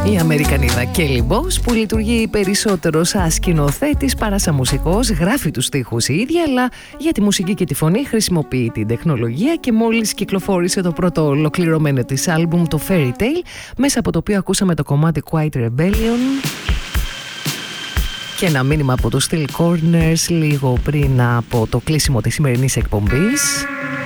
Η Αμερικανίδα Kelly Boss, που λειτουργεί περισσότερο σαν σκηνοθέτης παρά σαν μουσικός, γράφει τους στίχους η ίδια, αλλά για τη μουσική και τη φωνή χρησιμοποιεί την τεχνολογία και μόλις κυκλοφόρησε το πρώτο ολοκληρωμένο της άλμπουμ, το Fairy Tale, μέσα από το οποίο ακούσαμε το κομμάτι Quiet Rebellion και ένα μήνυμα από το Steel Corners λίγο πριν από το κλείσιμο της σημερινής εκπομπής.